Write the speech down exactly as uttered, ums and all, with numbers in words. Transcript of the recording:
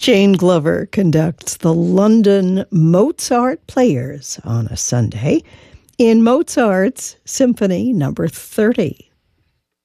Jane Glover conducts the London Mozart Players on a Sunday in Mozart's Symphony Number thirty.